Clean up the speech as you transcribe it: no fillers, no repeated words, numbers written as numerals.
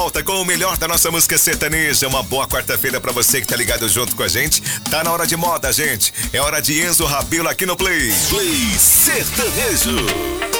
Volta com o melhor da nossa música sertaneja. Uma boa quarta-feira pra você que tá ligado junto com a gente. Tá na hora de moda, gente. É hora de Enzo Rabelo aqui no Play. Play Sertanejo.